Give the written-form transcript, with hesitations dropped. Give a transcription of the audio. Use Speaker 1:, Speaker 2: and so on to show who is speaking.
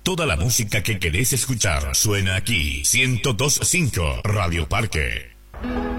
Speaker 1: Toda la música que querés escuchar suena aquí. 102.5 Radio Parque.